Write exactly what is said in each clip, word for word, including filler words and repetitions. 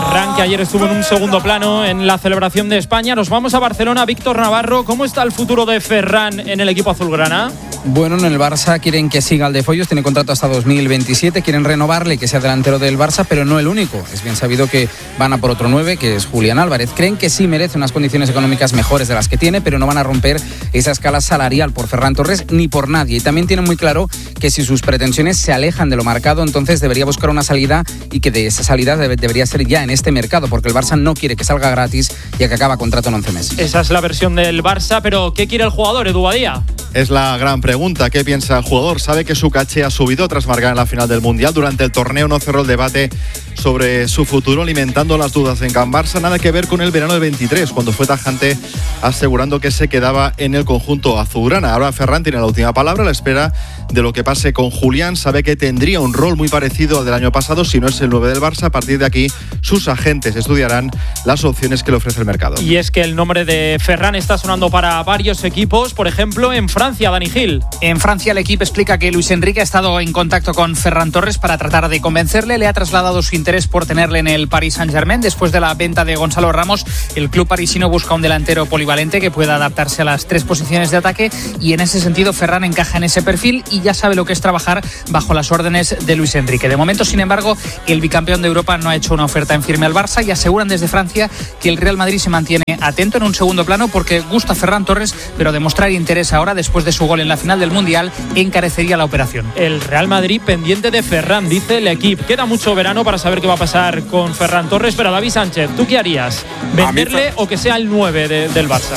Ferran, que ayer estuvo en un segundo plano en la celebración de España. Nos vamos a Barcelona. Víctor Navarro, ¿cómo está el futuro de Ferran en el equipo azulgrana? Bueno, en el Barça quieren que siga Aldefoyos, tiene contrato hasta dos mil veintisiete, quieren renovarle y que sea delantero del Barça, pero no el único. Es bien sabido que van a por otro nueve, que es Julián Álvarez. Creen que sí merece unas condiciones económicas mejores de las que tiene, pero no van a romper esa escala salarial por Ferran Torres ni por nadie. Y también tienen muy claro que si sus pretensiones se alejan de lo marcado, entonces debería buscar una salida, y que de esa salida debe, debería ser ya en este mercado, porque el Barça no quiere que salga gratis ya que acaba contrato en once meses. Esa es la versión del Barça, pero ¿qué quiere el jugador, Edu Badía? Es la gran pregunta. ¿Qué piensa el jugador? Sabe que su caché ha subido tras marcar en la final del Mundial. Durante el torneo no cerró el debate sobre su futuro, alimentando las dudas en Can Barça. Nada que ver con el verano del veintitrés, cuando fue tajante asegurando que se quedaba en el conjunto azulgrana. Ahora Ferran tiene la última palabra a la espera de lo que pase con Julián. Sabe que tendría un rol muy parecido al del año pasado, si no es el nueve del Barça. A partir de aquí, sus agentes estudiarán las opciones que le ofrece el mercado. Y es que el nombre de Ferran está sonando para varios equipos, por ejemplo, en Francia, Dani Gil. En Francia, el equipo explica que Luis Enrique ha estado en contacto con Ferran Torres para tratar de convencerle. Le ha trasladado su interés por tenerle en el Paris Saint-Germain. Después de la venta de Gonzalo Ramos, el club parisino busca un delantero polivalente que pueda adaptarse a las tres posiciones de ataque, y en ese sentido Ferran encaja en ese perfil y ya sabe lo que es trabajar bajo las órdenes de Luis Enrique. De momento, sin embargo, el bicampeón de Europa no ha hecho una oferta en firme al Barça, y aseguran desde Francia que el Real Madrid se mantiene atento en un segundo plano porque gusta Ferran Torres, pero demostrar interés ahora después de su gol en la final del Mundial encarecería la operación. El Real Madrid pendiente de Ferran, dice el equipo. Queda mucho verano para saber qué va a pasar con Ferran Torres, pero David Sánchez, ¿tú qué harías? ¿Venderle o que sea el nueve de, del Barça?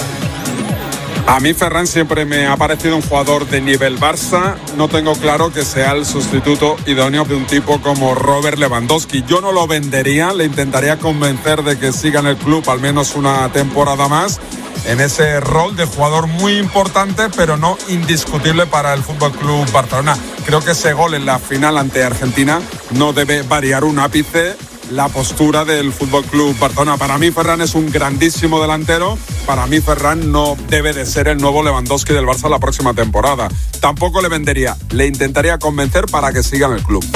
A mí Ferran siempre me ha parecido un jugador de nivel Barça. No tengo claro que sea el sustituto idóneo de un tipo como Robert Lewandowski. Yo no lo vendería, le intentaría convencer de que siga en el club al menos una temporada más, en ese rol de jugador muy importante, pero no indiscutible para el F C Barcelona. Creo que ese gol en la final ante Argentina no debe variar un ápice la postura del F C Barcelona. Para mí Ferran es un grandísimo delantero. Para mí Ferran no debe de ser el nuevo Lewandowski del Barça la próxima temporada. Tampoco le vendería, le intentaría convencer para que siga en el club.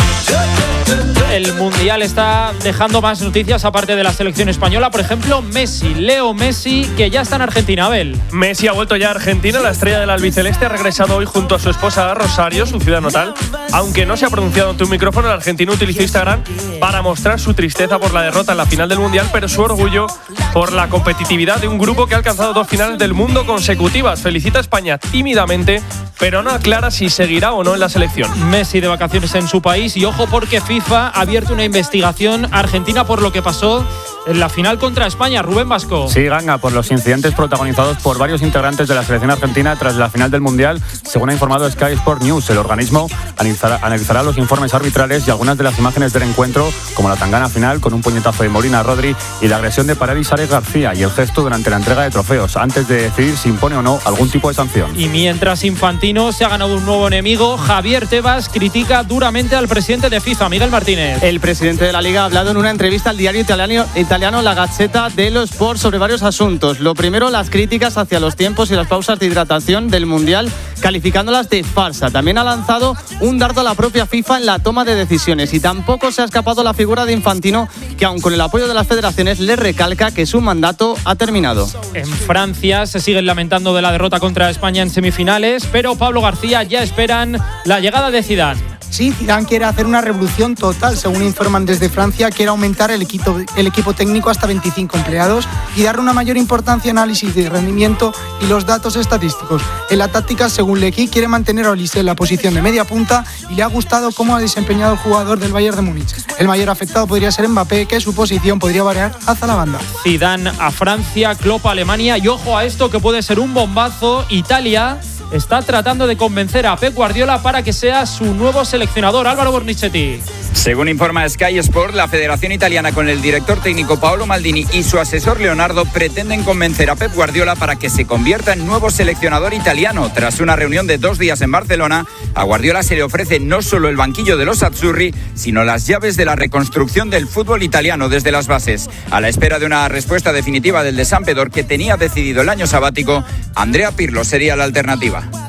El Mundial está dejando más noticias aparte de la selección española. Por ejemplo, Messi, Leo Messi, que ya está en Argentina. Abel. Messi ha vuelto ya a Argentina. La estrella del albiceleste ha regresado hoy junto a su esposa a Rosario, su ciudad natal. Aunque no se ha pronunciado ante un micrófono, el argentino utilizó Instagram para mostrar su tristeza por la derrota en la final del Mundial, pero su orgullo por la competitividad de un grupo que ha alcanzado dos finales del mundo consecutivas. Felicita a España tímidamente, pero no aclara si seguirá o no en la selección. Messi de vacaciones en su país, y ojo porque FIFA ha abierto una investigación a Argentina por lo que pasó en la final contra España. Rubén Vasco. Sí, Ganga, por los incidentes protagonizados por varios integrantes de la selección argentina tras la final del Mundial, según ha informado Sky Sport News. El organismo analizará, analizará los informes arbitrales y algunas de las imágenes del encuentro, como la tangana final con un puñetazo de Molina a Rodri y la agresión de Paredes a Alex García, y el gesto durante la entrega de trofeos, antes de decidir si impone o no algún tipo de sanción. Y mientras Infantino se ha ganado un nuevo enemigo, Javier Tebas critica duramente al presidente de FIFA, Miguel Martínez. El presidente de la Liga ha hablado en una entrevista al diario italiano, italiano La Gazzetta dello Sport sobre varios asuntos. Lo primero, las críticas hacia los tiempos y las pausas de hidratación del Mundial, calificándolas de farsa. También ha lanzado un dardo a la propia FIFA en la toma de decisiones, y tampoco se ha escapado la figura de Infantino, que aun con el apoyo de las federaciones le recalca que su mandato ha terminado. En Francia se siguen lamentando de la derrota contra España en semifinales, pero Pablo García ya esperan la llegada de Zidane. Sí, Zidane quiere hacer una revolución total, según informan desde Francia. Quiere aumentar el equipo, el equipo técnico hasta veinticinco empleados y darle una mayor importancia al análisis de rendimiento y los datos estadísticos. En la táctica, según L'Equipe, quiere mantener a Olise en la posición de media punta, y le ha gustado cómo ha desempeñado el jugador del Bayern de Múnich. El mayor afectado podría ser Mbappé, que su posición podría variar hacia la banda. Zidane a Francia, Klopp a Alemania, y ojo a esto que puede ser un bombazo. Italia está tratando de convencer a Pep Guardiola para que sea su nuevo seleccionador. Álvaro Bornichetti. Según informa Sky Sport, la Federación Italiana, con el director técnico Paolo Maldini y su asesor Leonardo, pretenden convencer a Pep Guardiola para que se convierta en nuevo seleccionador italiano. Tras una reunión de dos días en Barcelona, a Guardiola se le ofrece no solo el banquillo de los azzurri, sino las llaves de la reconstrucción del fútbol italiano desde las bases. A la espera de una respuesta definitiva del de Sampdoria, que tenía decidido el año sabático, Andrea Pirlo sería la alternativa.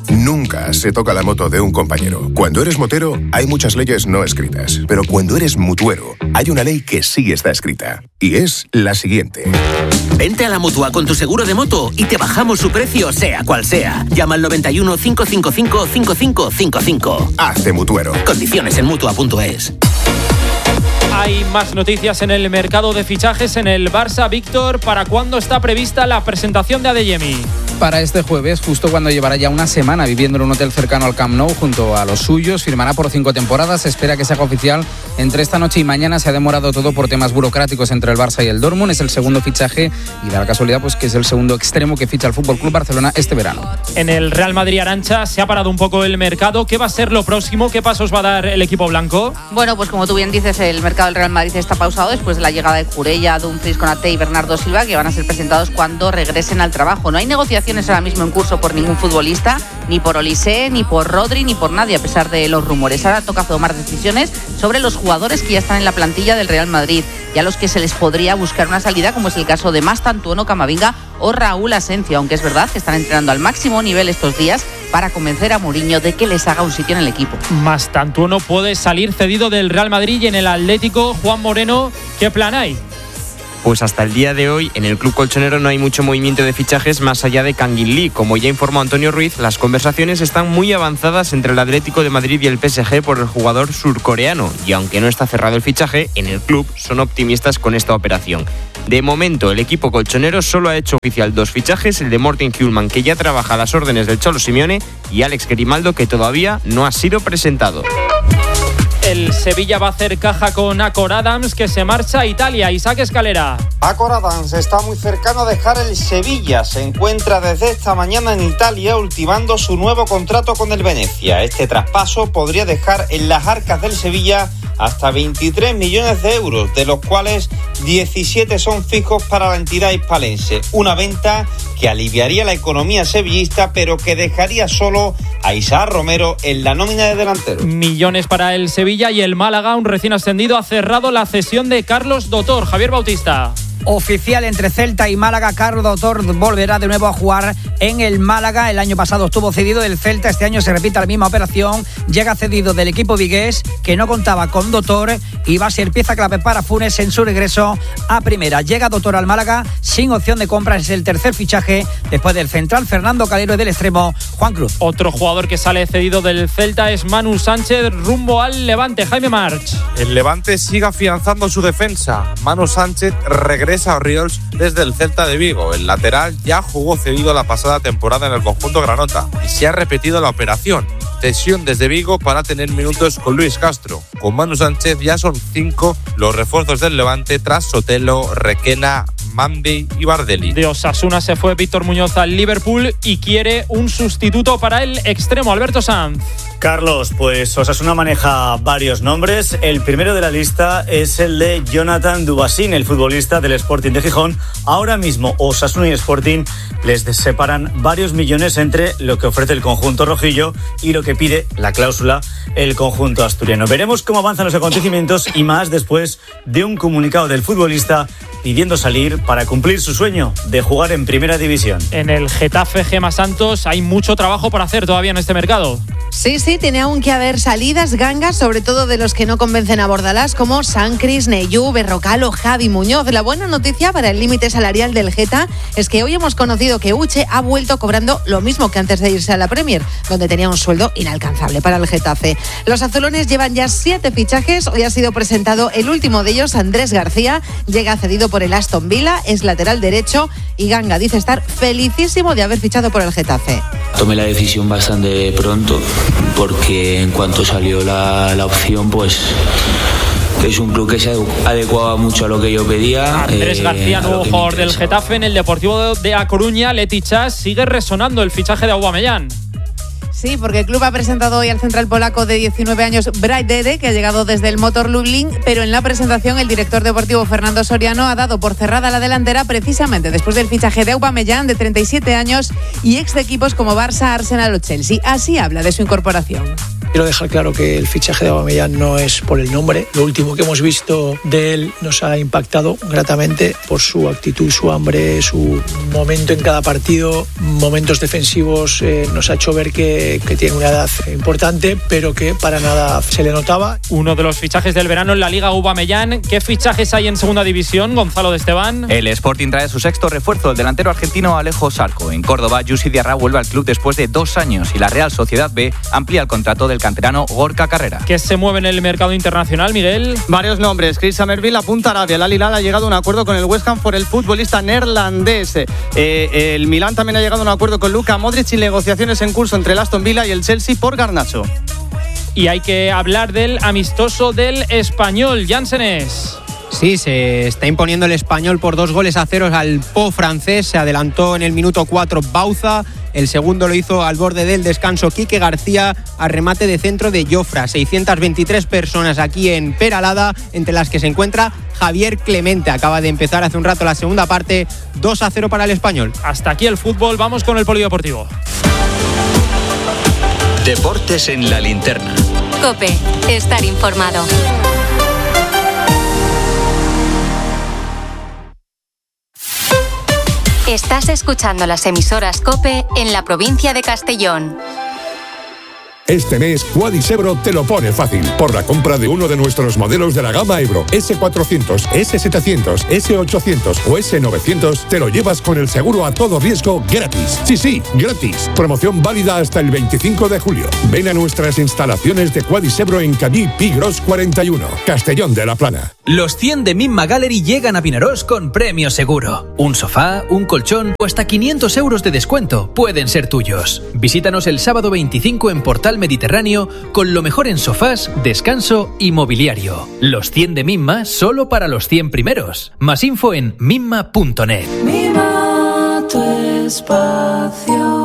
Nunca se toca la moto de un compañero. Cuando eres motero, hay muchas leyes no escritas. Pero cuando eres mutuero, hay una ley que sí está escrita. Y es la siguiente. Vente a la Mutua con tu seguro de moto y te bajamos su precio, sea cual sea. Llama al noventa y uno, cinco cinco cinco, cinco cinco cinco cinco. Hazte mutuero. Condiciones en mutua punto es. Hay más noticias en el mercado de fichajes en el Barça. Víctor, ¿para cuándo está prevista la presentación de Adeyemi? Para este jueves, justo cuando llevará ya una semana viviendo en un hotel cercano al Camp Nou junto a los suyos. Firmará por cinco temporadas. Se espera que se haga oficial entre esta noche y mañana. Se ha demorado todo por temas burocráticos entre el Barça y el Dortmund. Es el segundo fichaje y da la casualidad pues que es el segundo extremo que ficha el F C Barcelona este verano. En el Real Madrid, Arantxa, se ha parado un poco el mercado. ¿Qué va a ser lo próximo? ¿Qué pasos va a dar el equipo blanco? Bueno, pues como tú bien dices, el mercado del Real Madrid está pausado después de la llegada de Jurella, Dumfries, Konaté y Bernardo Silva, que van a ser presentados cuando regresen al trabajo. No hay negociaciones ahora mismo en curso por ningún futbolista, ni por Olise, ni por Rodri, ni por nadie, a pesar de los rumores. Ahora toca tomar decisiones sobre los jugadores que ya están en la plantilla del Real Madrid y a los que se les podría buscar una salida, como es el caso de Mastantuono, Camavinga o Raúl Asencio, aunque es verdad que están entrenando al máximo nivel estos días para convencer a Mourinho de que les haga un sitio en el equipo. Mastantuono puede salir cedido del Real Madrid y en el Atlético, Juan Moreno, ¿qué plan hay? Pues hasta el día de hoy en el club colchonero no hay mucho movimiento de fichajes más allá de Kang In Lee. Como ya informó Antonio Ruiz, las conversaciones están muy avanzadas entre el Atlético de Madrid y el P S G por el jugador surcoreano, y aunque no está cerrado el fichaje, en el club son optimistas con esta operación. De momento, el equipo colchonero solo ha hecho oficial dos fichajes, el de Morten Hjulmand, que ya trabaja a las órdenes del Cholo Simeone, y Alex Grimaldo, que todavía no ha sido presentado. El Sevilla va a hacer caja con Acor Adams, que se marcha a Italia. Isaac Escalera. Acor Adams está muy cercano a dejar el Sevilla. Se encuentra desde esta mañana en Italia ultimando su nuevo contrato con el Venecia. Este traspaso podría dejar en las arcas del Sevilla hasta veintitrés millones de euros, de los cuales diecisiete son fijos para la entidad hispalense. Una venta que aliviaría la economía sevillista, pero que dejaría solo a Isaac Romero en la nómina de delanteros. Millones para el Sevilla y el Málaga, un recién ascendido, ha cerrado la cesión de Carlos Dotor. Javier Bautista. Oficial entre Celta y Málaga, Carlos Dotor volverá de nuevo a jugar en el Málaga. El año pasado estuvo cedido del Celta, este año se repite la misma operación. Llega cedido del equipo vigués, que no contaba con Dotor, y va a ser pieza clave para Funes en su regreso a primera. Llega Dotor al Málaga sin opción de compra, es el tercer fichaje después del central Fernando Calero y del extremo Juan Cruz. Otro jugador que sale cedido del Celta es Manu Sánchez, rumbo al Levante. Jaime March. El Levante sigue afianzando su defensa. Manu Sánchez regresa a Oriols desde el Celta de Vigo. El lateral ya jugó cedido la pasada temporada en el conjunto granota y se ha repetido la operación. Cesión desde Vigo para tener minutos con Luis Castro. Con Manu Sánchez ya son cinco los refuerzos del Levante tras Sotelo, Requena, Mandy y Bardelli. De Osasuna se fue Víctor Muñoz al Liverpool y quiere un sustituto para el extremo. Alberto Sanz. Carlos, pues Osasuna maneja varios nombres. El primero de la lista es el de Jonathan Dubasín, el futbolista del Sporting de Gijón. Ahora mismo Osasuna y Sporting les separan varios millones entre lo que ofrece el conjunto rojillo y lo que pide la cláusula el conjunto asturiano. Veremos cómo avanzan los acontecimientos y más después de un comunicado del futbolista pidiendo salir para cumplir su sueño de jugar en primera división. En el Getafe, Gema Santos, hay mucho trabajo por hacer todavía en este mercado. Sí, sí, tiene aún que haber salidas, gangas, sobre todo de los que no convencen a Bordalás, como Sancris, Neyú, Berrocal o Javi Muñoz. La buena noticia para el límite salarial del Geta es que hoy hemos conocido que Uche ha vuelto cobrando lo mismo que antes de irse a la Premier, donde tenía un sueldo inalcanzable para el Getafe. Los azulones llevan ya siete fichajes. Hoy ha sido presentado el último de ellos, Andrés García. Llega cedido por el Aston Villa, es lateral derecho y Ganga dice estar felicísimo de haber fichado por el Getafe. Tomé la decisión bastante pronto porque en cuanto salió la, la opción, pues es un club que se adecuaba mucho a lo que yo pedía. Andrés eh, García, nuevo jugador del Getafe. En el Deportivo de A Coruña, Leti Chas, sigue resonando el fichaje de Aubameyang. Sí, porque el club ha presentado hoy al central polaco de diecinueve años, Bright Dede, que ha llegado desde el Motor Lublin, pero en la presentación el director deportivo Fernando Soriano ha dado por cerrada la delantera precisamente después del fichaje de Aubameyang, de treinta y siete años y ex de equipos como Barça, Arsenal o Chelsea. Así habla de su incorporación. Quiero dejar claro que el fichaje de Aubameyang no es por el nombre. Lo último que hemos visto de él nos ha impactado gratamente por su actitud, su hambre, su momento en cada partido, momentos defensivos. Eh, nos ha hecho ver que, que tiene una edad importante, pero que para nada se le notaba. Uno de los fichajes del verano en la Liga, Aubameyang. ¿Qué fichajes hay en segunda división, Gonzalo de Esteban? El Sporting trae su sexto refuerzo, el delantero argentino Alejo Sarco. En Córdoba, Yusi Diarra vuelve al club después de dos años y la Real Sociedad B amplía el contrato del canterano Gorka Carrera. ¿Qué se mueve en el mercado internacional, Miguel? Varios nombres. Chris Summerville apunta a Arabia. El Al Hilal ha llegado a un acuerdo con el West Ham por el futbolista neerlandés. Eh, el Milán también ha llegado a un acuerdo con Luka Modric y negociaciones en curso entre el Aston Villa y el Chelsea por Garnacho. Y hay que hablar del amistoso del Español, Jansenes. Sí, se está imponiendo el Español por dos goles a ceros al Po francés. Se adelantó en el minuto cuatro Bauza. El segundo lo hizo al borde del descanso Quique García, a remate de centro de Jofra. seiscientas veintitrés personas aquí en Peralada, entre las que se encuentra Javier Clemente. Acaba de empezar hace un rato la segunda parte, dos a cero para el Español. Hasta aquí el fútbol, vamos con el polideportivo. Deportes en la linterna. COPE, estar informado. Estás escuchando las emisoras COPE en la provincia de Castellón. Este mes, Quadis Ebro te lo pone fácil. Por la compra de uno de nuestros modelos de la gama Ebro, ese cuatrocientos, ese setecientos, ese ochocientos o ese novecientos, te lo llevas con el seguro a todo riesgo gratis. Sí, sí, gratis. Promoción válida hasta el veinticinco de julio. Ven a nuestras instalaciones de Quadis Ebro en Cadí Pigros cuarenta y uno, Castellón de la Plana. Los cien de Mimma Gallery llegan a Vinarós con premio seguro. Un sofá, un colchón o hasta quinientos euros de descuento pueden ser tuyos. Visítanos el sábado veinticinco en Portal Mediterráneo con lo mejor en sofás, descanso y mobiliario. Los cien de Mimma solo para los cien primeros. Más info en mimma punto net. Mima tu espacio.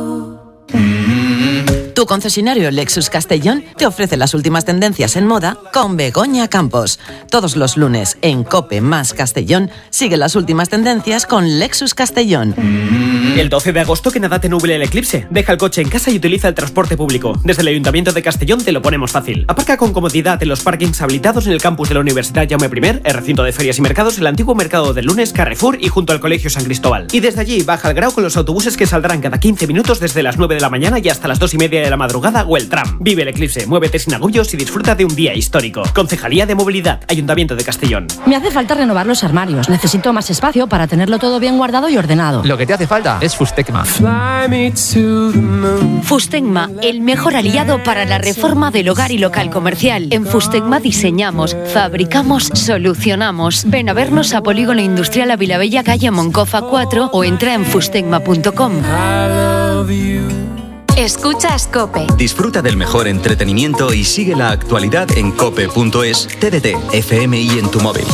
Tu concesionario Lexus Castellón te ofrece las últimas tendencias en moda con Begoña Campos. Todos los lunes en COPE más Castellón sigue las últimas tendencias con Lexus Castellón. El doce de agosto que nada te nuble el eclipse. Deja el coche en casa y utiliza el transporte público. Desde el Ayuntamiento de Castellón te lo ponemos fácil. Aparca con comodidad en los parkings habilitados en el campus de la Universidad Jaume primero, el recinto de ferias y mercados, el antiguo mercado del lunes, Carrefour y junto al Colegio San Cristóbal. Y desde allí baja al Grau con los autobuses que saldrán cada quince minutos desde las nueve de la mañana y hasta las dos y media de la madrugada o el tram. Vive el eclipse, muévete sin agullos y disfruta de un día histórico. Concejalía de Movilidad, Ayuntamiento de Castellón. Me hace falta renovar los armarios. Necesito más espacio para tenerlo todo bien guardado y ordenado. Lo que te hace falta es Fustecma. Fustecma, el mejor aliado para la reforma del hogar y local comercial. En Fustecma diseñamos, fabricamos, solucionamos. Ven a vernos a Polígono Industrial Avilabella, calle Moncofa cuatro o entra en fustecma punto com. Escuchas COPE. Disfruta del mejor entretenimiento y sigue la actualidad en cope punto es, T D T, F M y en tu móvil.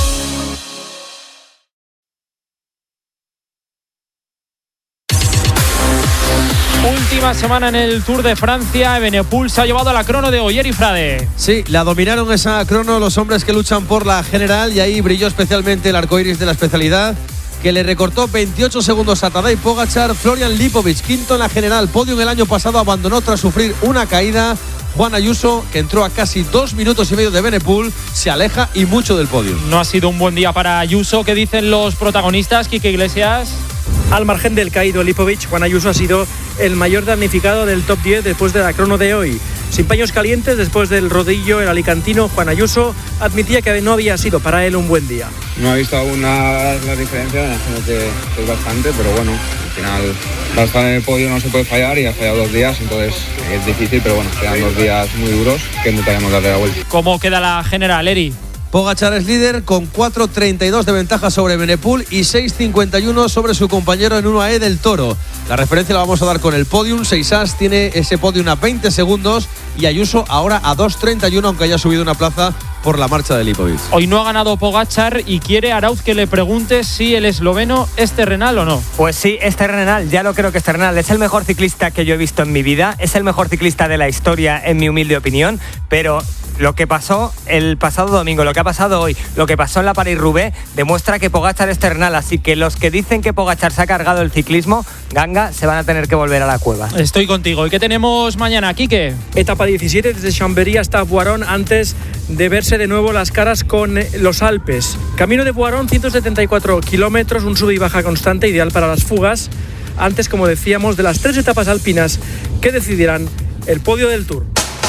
Última semana en el Tour de Francia. Evenepoel se ha llevado a la crono de Ogier y Frade. Sí, la dominaron esa crono los hombres que luchan por la general y ahí brilló especialmente el arcoíris de la especialidad, que le recortó veintiocho segundos a Tadej Pogačar. Florian Lipovic, quinto en la general. Podium el año pasado, abandonó tras sufrir una caída. Juan Ayuso, que entró a casi dos minutos y medio de Evenepoel, se aleja y mucho del podio. No ha sido un buen día para Ayuso. ¿Qué dicen los protagonistas? Quique Iglesias. Al margen del caído Lipovic, Juan Ayuso ha sido el mayor damnificado del top diez después de la crono de hoy. Sin paños calientes, después del rodillo, el alicantino Juan Ayuso admitía que no había sido para él un buen día. No he visto aún la, la diferencia, me imagino que, que es bastante, pero bueno, al final para estar en el podio no se puede fallar y ha fallado dos días, entonces es difícil, pero bueno, quedan dos días muy duros que intentaremos darle la vuelta. ¿Cómo queda la general, Eri? Pogačar es líder con cuatro treinta y dos de ventaja sobre Evenepoel y seis cincuenta y uno sobre su compañero en uno A E del Toro. La referencia la vamos a dar con el podium. Seisas tiene ese podium a veinte segundos y Ayuso ahora a dos treinta y uno, aunque haya subido una plaza por la marcha de Lipovic. Hoy no ha ganado Pogačar y quiere Arauz que le pregunte si el esloveno es terrenal o no. Pues sí, es terrenal, ya lo creo que es terrenal. Es el mejor ciclista que yo he visto en mi vida, es el mejor ciclista de la historia en mi humilde opinión, pero lo que pasó el pasado domingo, lo que ha pasado hoy, lo que pasó en la París-Roubaix, demuestra que Pogačar es ternal. Así que los que dicen que Pogačar se ha cargado el ciclismo, Ganga, se van a tener que volver a la cueva. Estoy contigo. ¿Y qué tenemos mañana, Quique? Etapa diecisiete desde Chambéry hasta Boiron antes de verse de nuevo las caras con los Alpes. Camino de Boiron, ciento setenta y cuatro kilómetros, un sube y baja constante, ideal para las fugas. Antes, como decíamos, de las tres etapas alpinas que decidirán el podio del Tour.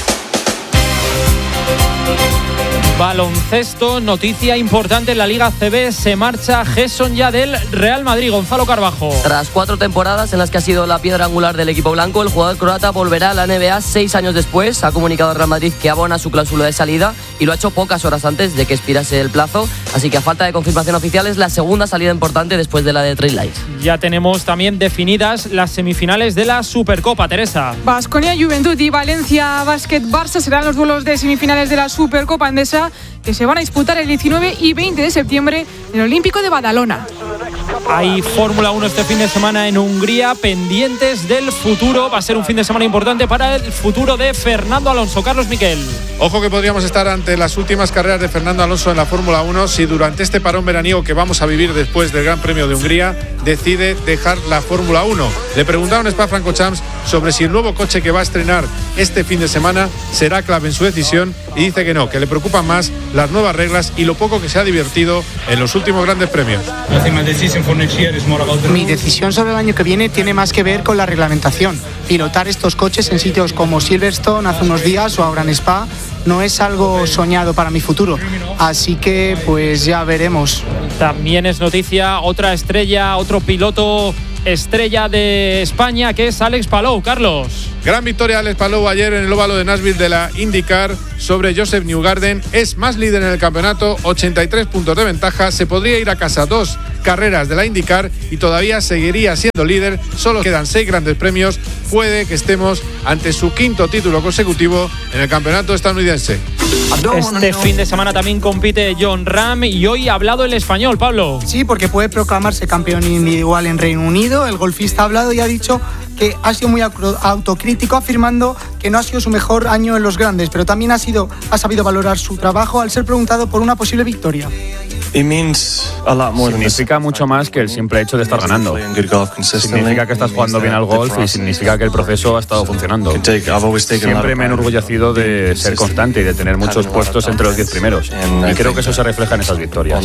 Baloncesto, noticia importante en la Liga A C B, se marcha Gerson ya del Real Madrid. Gonzalo Carbajo. Tras cuatro temporadas en las que ha sido la piedra angular del equipo blanco, el jugador croata volverá a la N B A seis años después. Ha comunicado al Real Madrid que abona su cláusula de salida y lo ha hecho pocas horas antes de que expirase el plazo, así que a falta de confirmación oficial es la segunda salida importante después de la de Trey Light. Ya tenemos también definidas las semifinales de la Supercopa, Teresa. Baskonia, Juventud y Valencia Basket Barça serán los duelos de semifinales de la Supercopa Endesa, que se van a disputar el diecinueve y veinte de septiembre en el Olímpico de Badalona. Hay Fórmula uno este fin de semana en Hungría, pendientes del futuro. Va a ser un fin de semana importante para el futuro de Fernando Alonso. Carlos Miquel. Ojo que podríamos estar ante las últimas carreras de Fernando Alonso en la Fórmula uno si durante este parón veraniego que vamos a vivir después del Gran Premio de Hungría decide dejar la Fórmula uno. Le preguntaron a Spa-Francorchamps sobre si el nuevo coche que va a estrenar este fin de semana será clave en su decisión y dice que no, que le preocupan más las nuevas reglas y lo poco que se ha divertido en los últimos grandes premios. Mi decisión sobre el año que viene tiene más que ver con la reglamentación. Pilotar estos coches en sitios como Silverstone hace unos días o ahora en Spa no es algo soñado para mi futuro. Así que pues ya veremos. También es noticia otra estrella, otro piloto estrella de España, que es Alex Palou. Carlos. Gran victoria Alex Palou ayer en el óvalo de Nashville de la IndyCar sobre Joseph Newgarden. Es más líder en el campeonato, ochenta y tres puntos de ventaja. Se podría ir a casa dos carreras de la IndyCar y todavía seguiría siendo líder. Solo quedan seis grandes premios. Puede que estemos ante su quinto título consecutivo en el campeonato estadounidense. Este fin de semana también compite John Ram y hoy ha hablado el español, Pablo. Sí, porque puede proclamarse campeón individual en Reino Unido. El golfista ha hablado y ha dicho que ha sido muy autocrítico, afirmando que no ha sido su mejor año en los grandes, pero también ha, sido, ha sabido valorar su trabajo al ser preguntado por una posible victoria. Significa mucho más que el simple hecho de estar ganando. Significa que estás jugando bien al golf y significa que el proceso ha estado funcionando. Siempre me he enorgullecido de ser constante y de tener muchos puestos entre los diez primeros. Y creo que eso se refleja en esas victorias.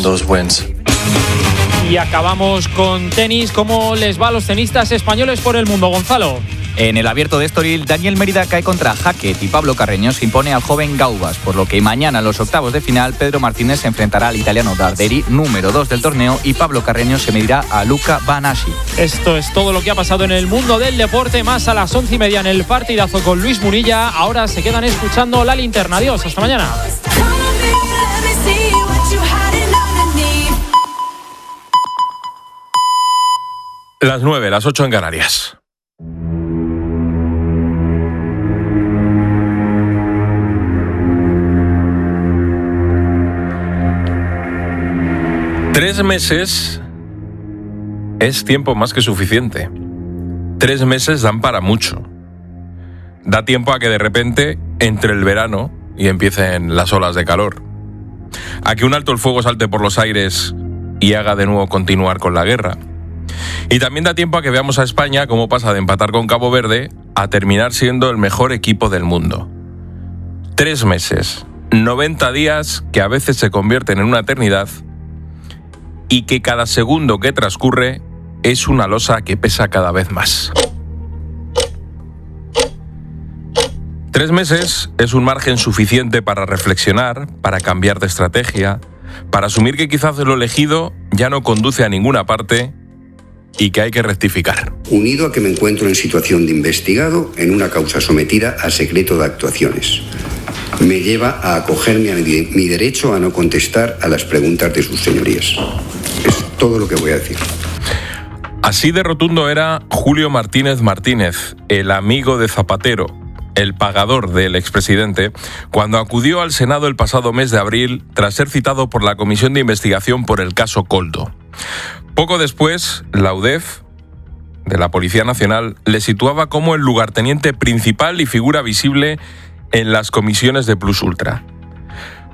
Y acabamos con tenis. ¿Cómo les va a los tenistas españoles por el mundo, Gonzalo? En el Abierto de Estoril, Daniel Mérida cae contra Hackett y Pablo Carreño se impone al joven Gaubas, por lo que mañana en los octavos de final Pedro Martínez se enfrentará al italiano Darderi, número dos del torneo, y Pablo Carreño se medirá a Luca Banassi. Esto es todo lo que ha pasado en el mundo del deporte, más a las once y media en el partidazo con Luis Munilla. Ahora se quedan escuchando La Linterna. Adiós, hasta mañana. Las nueve, las ocho en Canarias. Tres meses es tiempo más que suficiente. Tres meses dan para mucho. Da tiempo a que de repente entre el verano y empiecen las olas de calor. A que un alto el fuego salte por los aires y haga de nuevo continuar con la guerra. Y también da tiempo a que veamos a España cómo pasa de empatar con Cabo Verde a terminar siendo el mejor equipo del mundo. Tres meses, noventa días que a veces se convierten en una eternidad y que cada segundo que transcurre es una losa que pesa cada vez más. Tres meses es un margen suficiente para reflexionar, para cambiar de estrategia, para asumir que quizás lo elegido ya no conduce a ninguna parte y que hay que rectificar. Unido a que me encuentro en situación de investigado en una causa sometida a secreto de actuaciones. Me lleva a acogerme a mi, mi derecho a no contestar a las preguntas de sus señorías. Es todo lo que voy a decir. Así de rotundo era Julio Martínez Martínez, el amigo de Zapatero, el pagador del expresidente, cuando acudió al Senado el pasado mes de abril tras ser citado por la Comisión de Investigación por el caso Koldo. Poco después, la U D E F, de la Policía Nacional, le situaba como el lugarteniente principal y figura visible en las comisiones de Plus Ultra.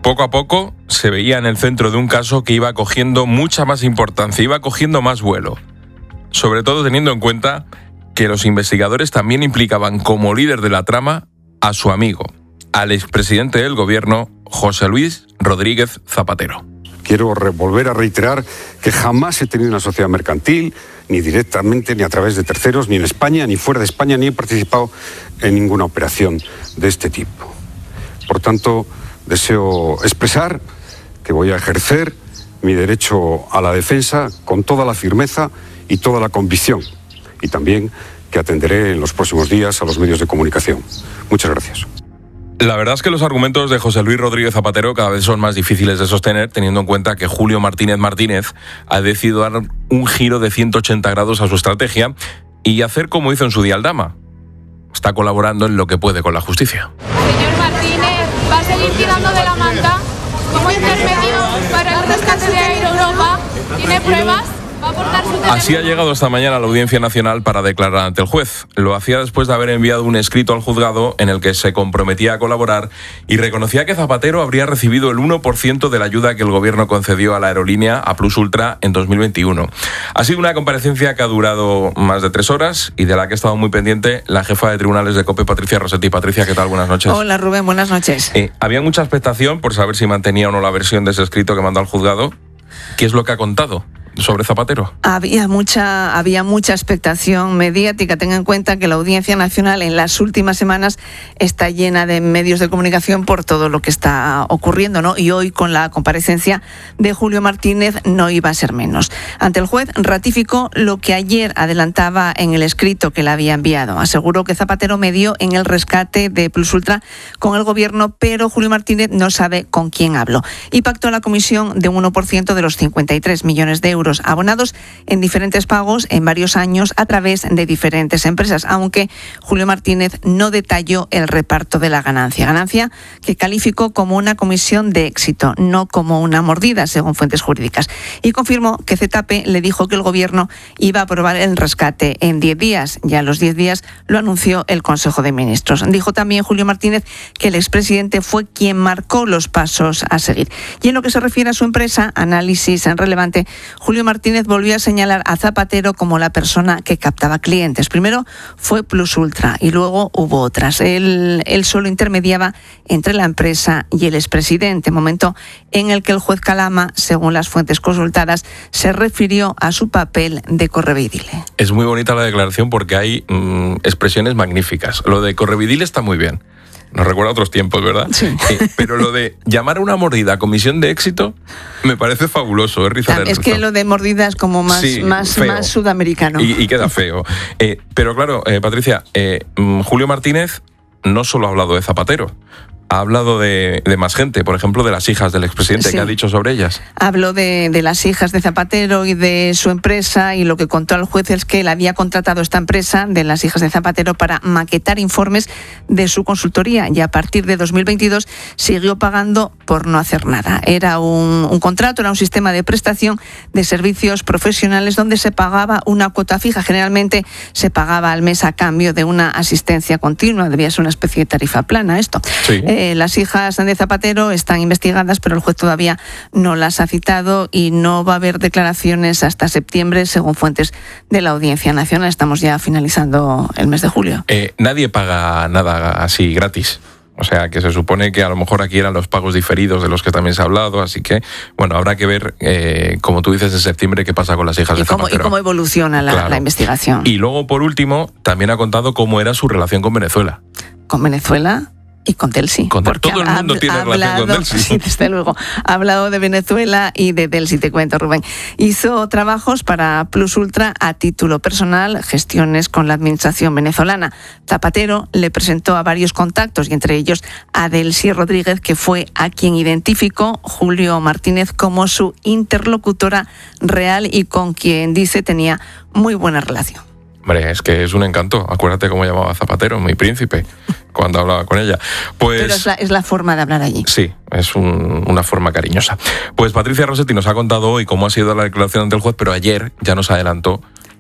Poco a poco se veía en el centro de un caso que iba cogiendo mucha más importancia, iba cogiendo más vuelo. Sobre todo teniendo en cuenta que los investigadores también implicaban como líder de la trama a su amigo, al expresidente del gobierno, José Luis Rodríguez Zapatero. Quiero volver a reiterar que jamás he tenido una sociedad mercantil, ni directamente, ni a través de terceros, ni en España, ni fuera de España, ni he participado en ninguna operación de este tipo. Por tanto, deseo expresar que voy a ejercer mi derecho a la defensa con toda la firmeza y toda la convicción, y también que atenderé en los próximos días a los medios de comunicación. Muchas gracias. La verdad es que los argumentos de José Luis Rodríguez Zapatero cada vez son más difíciles de sostener, teniendo en cuenta que Julio Martínez Martínez ha decidido dar un giro de ciento ochenta grados a su estrategia y hacer como hizo en su día Aldama. Está colaborando en lo que puede con la justicia. Señor Martínez, ¿va a seguir tirando de la manta? ¿Cómo intermedio para el rescate de Air Europa? ¿Tiene pruebas? ¿Va a aportar su Así ha llegado esta mañana a la Audiencia Nacional para declarar ante el juez. Lo hacía después de haber enviado un escrito al juzgado en el que se comprometía a colaborar y reconocía que Zapatero habría recibido el uno por ciento de la ayuda que el gobierno concedió a la aerolínea, a Plus Ultra, en dos mil veintiuno. Ha sido una comparecencia que ha durado más de tres horas y de la que ha estado muy pendiente la jefa de tribunales de COPE, Patricia Rossetti. Patricia, ¿qué tal? Buenas noches. Hola, Rubén, buenas noches. Eh, había mucha expectación por saber si mantenía o no la versión de ese escrito que mandó al juzgado. ¿Qué es lo que ha contado sobre Zapatero? Había mucha, había mucha expectación mediática. Tenga en cuenta que la Audiencia Nacional en las últimas semanas está llena de medios de comunicación por todo lo que está ocurriendo, ¿no? Y hoy, con la comparecencia de Julio Martínez, no iba a ser menos. Ante el juez ratificó lo que ayer adelantaba en el escrito que le había enviado. Aseguró que Zapatero medió en el rescate de Plus Ultra con el gobierno, pero Julio Martínez no sabe con quién habló. Y pactó la comisión de un uno por ciento de los cincuenta y tres millones de euros abonados en diferentes pagos en varios años a través de diferentes empresas, aunque Julio Martínez no detalló el reparto de la ganancia. Ganancia que calificó como una comisión de éxito, no como una mordida, según fuentes jurídicas. Y confirmó que Z P le dijo que el gobierno iba a aprobar el rescate en diez días. Ya a los diez días lo anunció el Consejo de Ministros. Dijo también Julio Martínez que el expresidente fue quien marcó los pasos a seguir. Y en lo que se refiere a su empresa, Análisis Relevante, Julio Martínez volvió a señalar a Zapatero como la persona que captaba clientes. Primero fue Plus Ultra y luego hubo otras. Él, él solo intermediaba entre la empresa y el expresidente, momento en el que el juez Calama, según las fuentes consultadas, se refirió a su papel de correveidile. Es muy bonita la declaración porque hay mmm, expresiones magníficas. Lo de correveidile está muy bien. Nos recuerda a otros tiempos, ¿verdad? Sí. Eh, pero lo de llamar a una mordida comisión de éxito me parece fabuloso, ¿eh, Rizal? Es que lo de mordida es como más, sí, más, más sudamericano. Y, y queda feo. Eh, pero claro, eh, Patricia, eh, Julio Martínez no solo ha hablado de Zapatero, ha hablado de, de más gente, por ejemplo, de las hijas del expresidente. Sí. ¿Qué ha dicho sobre ellas? Habló de, de las hijas de Zapatero y de su empresa, y lo que contó al juez es que él había contratado esta empresa de las hijas de Zapatero para maquetar informes de su consultoría, y a partir de dos mil veintidós siguió pagando por no hacer nada. Era un, un contrato, era un sistema de prestación de servicios profesionales donde se pagaba una cuota fija. Generalmente se pagaba al mes a cambio de una asistencia continua. Debía ser una especie de tarifa plana esto. Sí. Eh, Las hijas de Zapatero están investigadas, pero el juez todavía no las ha citado y no va a haber declaraciones hasta septiembre, según fuentes de la Audiencia Nacional. Estamos ya finalizando el mes de julio. Eh, nadie paga nada así gratis. O sea, que se supone que a lo mejor aquí eran los pagos diferidos de los que también se ha hablado, así que, bueno, habrá que ver, eh, como tú dices, en septiembre qué pasa con las hijas y de cómo, Zapatero. Y cómo evoluciona la, claro. la investigación. Y luego, por último, también ha contado cómo era su relación con Venezuela. ¿Con Venezuela? Y con Delsi. Con porque todo el mundo ha, tiene ha relación hablado, con Delsi. Sí, desde luego. Ha hablado de Venezuela y de Delsi, te cuento, Rubén. Hizo trabajos para Plus Ultra a título personal, gestiones con la administración venezolana. Zapatero le presentó a varios contactos, y entre ellos a Delsi Rodríguez, que fue a quien identificó Julio Martínez como su interlocutora real y con quien dice tenía muy buena relación. Hombre, es que es un encanto. Acuérdate cómo llamaba Zapatero, mi príncipe, cuando hablaba con ella. Pues, Pero es la, es la forma de hablar allí. Sí, es un, una forma cariñosa. Pues Patricia Rossetti nos ha contado hoy cómo ha sido la declaración ante el juez, pero ayer ya nos adelantó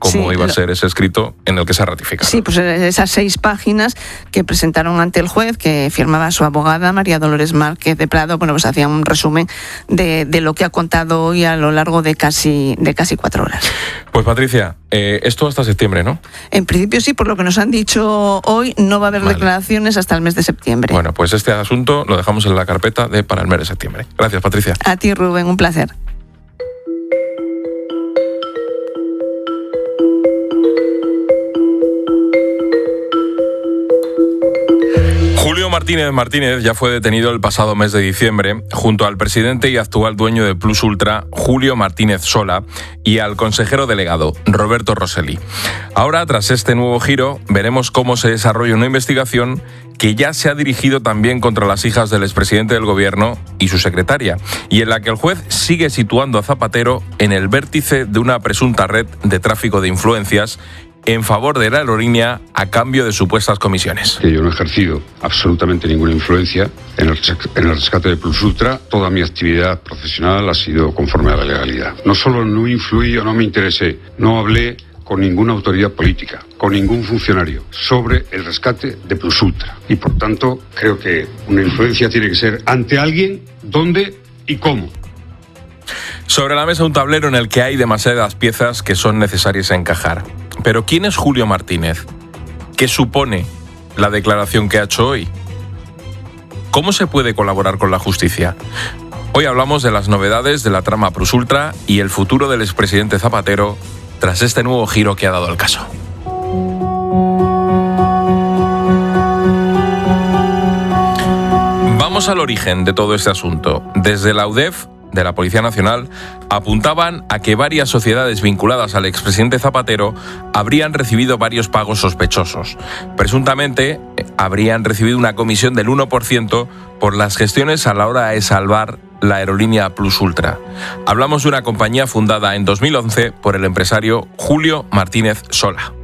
cómo Sí, iba a lo- ser ese escrito en el que se ratifica. Sí, pues esas seis páginas que presentaron ante el juez, que firmaba su abogada María Dolores Márquez de Prado, bueno, pues hacían un resumen de, de lo que ha contado hoy a lo largo de casi, de casi cuatro horas. Pues Patricia, eh, esto hasta septiembre, ¿no? En principio sí, por lo que nos han dicho hoy, no va a haber Vale. declaraciones hasta el mes de septiembre. Bueno, pues este asunto lo dejamos en la carpeta de para el mes de septiembre. Gracias, Patricia. A ti, Rubén, un placer. Julio Martínez Martínez ya fue detenido el pasado mes de diciembre junto al presidente y actual dueño de Plus Ultra, Julio Martínez Sola, y al consejero delegado, Roberto Rosselli. Ahora, tras este nuevo giro, veremos cómo se desarrolla una investigación que ya se ha dirigido también contra las hijas del expresidente del gobierno y su secretaria, y en la que el juez sigue situando a Zapatero en el vértice de una presunta red de tráfico de influencias en favor de la aerolínea a cambio de supuestas comisiones. Que yo no he ejercido absolutamente ninguna influencia en el, en el rescate de Plus Ultra. Toda mi actividad profesional ha sido conforme a la legalidad. No solo no influí o no me interesé, no hablé con ninguna autoridad política, con ningún funcionario, sobre el rescate de Plus Ultra. Y por tanto, creo que una influencia tiene que ser ante alguien, dónde y cómo. Sobre la mesa un tablero en el que hay demasiadas piezas que son necesarias encajar. Pero ¿quién es Julio Martínez? ¿Qué supone la declaración que ha hecho hoy? ¿Cómo se puede colaborar con la justicia? Hoy hablamos de las novedades de la trama Plus Ultra y el futuro del expresidente Zapatero tras este nuevo giro que ha dado el caso. Vamos al origen de todo este asunto. Desde la U D E F, de la Policía Nacional, apuntaban a que varias sociedades vinculadas al expresidente Zapatero habrían recibido varios pagos sospechosos. Presuntamente, habrían recibido una comisión del uno por ciento por las gestiones a la hora de salvar la aerolínea Plus Ultra. Hablamos de una compañía fundada en dos mil once por el empresario Julio Martínez Sola.